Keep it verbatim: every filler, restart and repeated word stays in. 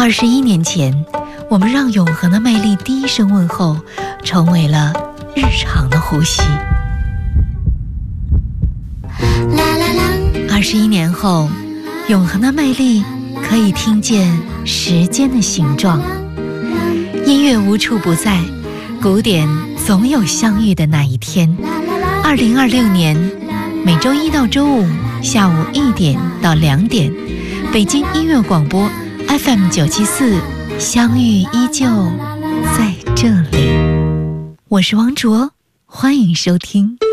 二十一年前，我们让永恒的魅力第一声问候成为了日常的呼吸。二十一年后，永恒的魅力可以听见时间的形状。音乐无处不在，古典总有相遇的那一天。二零二六年，每周一到周五下午一点到两点，北京音乐广播 F M 九七四，相遇依旧在这里。我是王卓，欢迎收听。